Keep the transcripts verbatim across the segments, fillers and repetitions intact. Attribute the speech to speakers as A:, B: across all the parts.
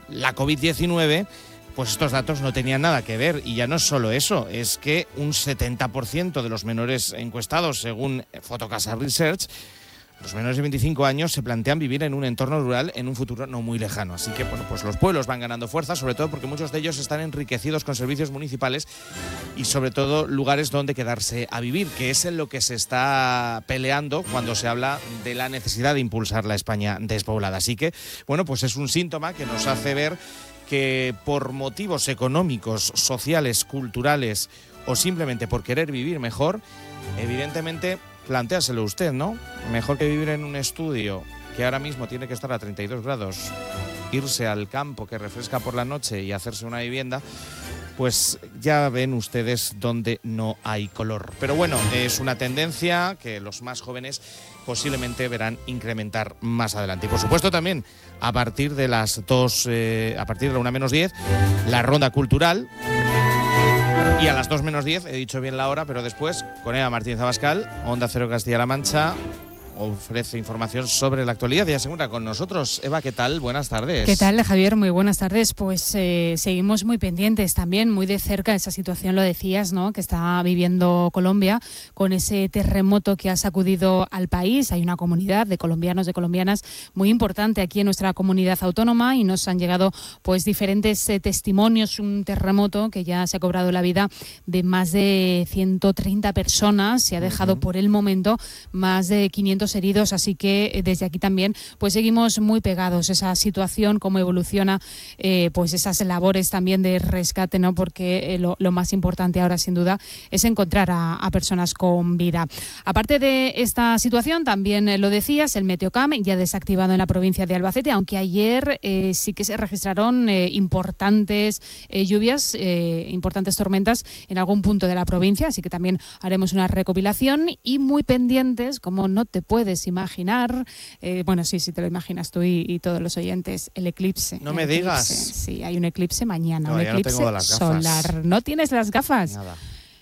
A: la covid diecinueve, pues estos datos no tenían nada que ver. Y ya no es solo eso, es que un setenta por ciento de los menores encuestados, según Fotocasa Research, los menores de veinticinco años se plantean vivir en un entorno rural en un futuro no muy lejano. Así que, bueno, pues los pueblos van ganando fuerza, sobre todo porque muchos de ellos están enriquecidos con servicios municipales y sobre todo lugares donde quedarse a vivir, que es en lo que se está peleando cuando se habla de la necesidad de impulsar la España despoblada. Así que, bueno, pues es un síntoma que nos hace ver que por motivos económicos, sociales, culturales o simplemente por querer vivir mejor, evidentemente, plantéaselo usted, ¿no? Mejor que vivir en un estudio que ahora mismo tiene que estar a treinta y dos grados, irse al campo que refresca por la noche y hacerse una vivienda, pues ya ven ustedes donde no hay color. Pero bueno, es una tendencia que los más jóvenes posiblemente verán incrementar más adelante. Y por supuesto también a partir de las dos, eh, a partir de la una menos diez, la ronda cultural. Y a las dos menos diez, he dicho bien la hora, pero después, con Eva Martínez Abascal, Onda Cero Castilla-La Mancha, ofrece información sobre la actualidad y asegura con nosotros. Eva, ¿qué tal? Buenas tardes.
B: ¿Qué tal, Javier? Muy buenas tardes. Pues eh, seguimos muy pendientes también, muy de cerca esa situación, lo decías, ¿no?, que está viviendo Colombia con ese terremoto que ha sacudido al país. Hay una comunidad de colombianos, de colombianas muy importante aquí en nuestra comunidad autónoma y nos han llegado pues diferentes eh, testimonios. Un terremoto que ya se ha cobrado la vida de más de ciento treinta personas, se ha dejado uh-huh. por el momento más de quinientos heridos, así que desde aquí también pues seguimos muy pegados esa situación, cómo evoluciona eh, pues esas labores también de rescate, ¿no?, porque eh, lo, lo más importante ahora sin duda es encontrar a, a personas con vida. Aparte de esta situación, también eh, lo decías, el Meteocam ya desactivado en la provincia de Albacete, aunque ayer eh, sí que se registraron eh, importantes eh, lluvias, eh, importantes tormentas en algún punto de la provincia, así que también haremos una recopilación y muy pendientes, como no te puedes imaginar, eh, bueno, sí, sí te lo imaginas tú y, y todos los oyentes, el eclipse.
A: No
B: el
A: me
B: eclipse.
A: digas.
B: Sí, hay un eclipse mañana,
A: no,
B: un
A: ya
B: eclipse
A: no tengo las gafas.
B: solar. ¿No tienes las gafas?
A: Nada.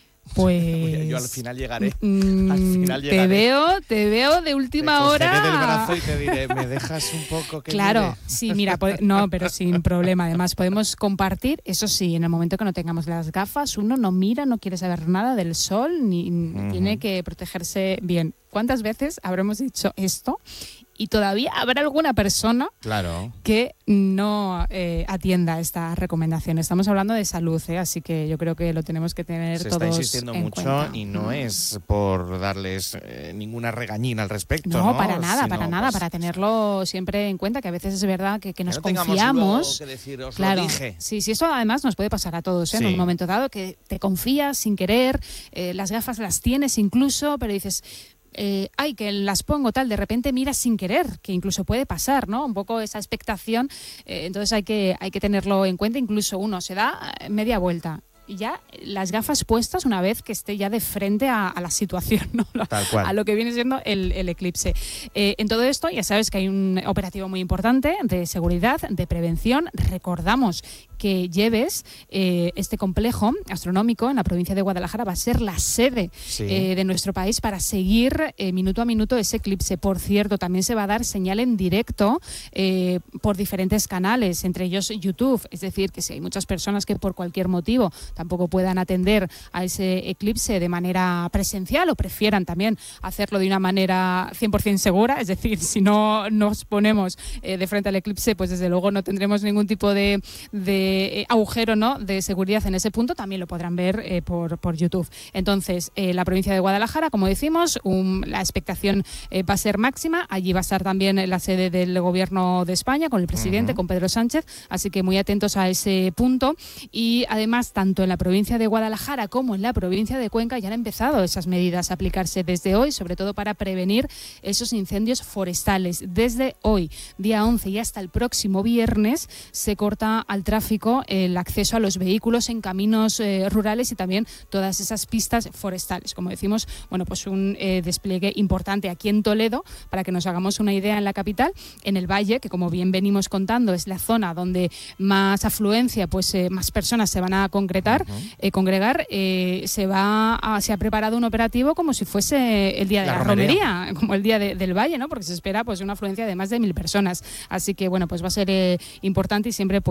B: Pues
A: yo al final llegaré.
B: Mm,
A: al final llegaré.
B: Te veo, te veo de última
A: te
B: hora.
A: Te del brazo y te diré, ¿me dejas un poco que
B: Claro,
A: mire?
B: sí, mira, no, pero sin problema. Además, podemos compartir, eso sí, en el momento que no tengamos las gafas, uno no mira, no quiere saber nada del sol, ni uh-huh. tiene que protegerse bien. ¿Cuántas veces habremos dicho esto? Y todavía habrá alguna persona
A: claro.
B: que no eh, atienda esta recomendación. Estamos hablando de salud, ¿eh? Así que yo creo que lo tenemos que tener
A: Se
B: todos
A: está insistiendo
B: en
A: mucho
B: cuenta.
A: Y no es por darles eh, ninguna regañina al respecto.
B: No,
A: no
B: para nada,
A: Sino,
B: para nada,
A: pues,
B: para tenerlo siempre en cuenta, que a veces es verdad que, que nos
A: que no
B: confiamos.
A: Que decir, os
B: claro,
A: lo dije.
B: sí, sí, eso además nos puede pasar a todos, ¿eh?
A: Sí.
B: En un momento dado, que te confías sin querer, eh, las gafas las tienes incluso, pero dices... Eh, ay, que las pongo tal, de repente miras sin querer, que incluso puede pasar, ¿no? Un poco esa expectación, eh, entonces hay que, hay que tenerlo en cuenta. Incluso uno se da media vuelta y ya las gafas puestas una vez que esté ya de frente a, a la situación, ¿no?
A: Tal cual.
B: A lo que viene siendo el, el eclipse. Eh, en todo esto ya sabes que hay un operativo muy importante de seguridad, de prevención. Recordamos que Lleves, eh, este complejo astronómico en la provincia de Guadalajara, va a ser la sede
A: sí.
B: eh, de nuestro país para seguir eh, minuto a minuto ese eclipse. Por cierto, también se va a dar señal en directo eh, por diferentes canales, entre ellos YouTube. Es decir, que si hay muchas personas que por cualquier motivo tampoco puedan atender a ese eclipse de manera presencial o prefieran también hacerlo de una manera cien por ciento segura, es decir, si no nos ponemos eh, de frente al eclipse, pues desde luego no tendremos ningún tipo de, de eh, agujero, ¿no?, de seguridad en ese punto, también lo podrán ver eh, por, por YouTube. Entonces, eh, la provincia de Guadalajara, como decimos, un, la expectación eh, va a ser máxima. Allí va a estar también la sede del Gobierno de España, con el presidente, uh-huh. con Pedro Sánchez, así que muy atentos a ese punto. Y además, tanto en la provincia de Guadalajara como en la provincia de Cuenca ya han empezado esas medidas a aplicarse desde hoy, sobre todo para prevenir esos incendios forestales. Desde hoy, día once, y hasta el próximo viernes, se corta al tráfico el acceso a los vehículos en caminos eh, rurales y también todas esas pistas forestales. Como decimos, bueno, pues un eh, despliegue importante aquí en Toledo, para que nos hagamos una idea, en la capital, en el Valle, que como bien venimos contando es la zona donde más afluencia, pues eh, más personas se van a concretar, uh-huh. eh, congregar, eh, se va a, se ha preparado un operativo como si fuese el día de la, la romería. romería, como el día de, del Valle, ¿no? Porque se espera pues una afluencia de más de mil personas. Así que bueno, pues va a ser eh, importante y siempre pues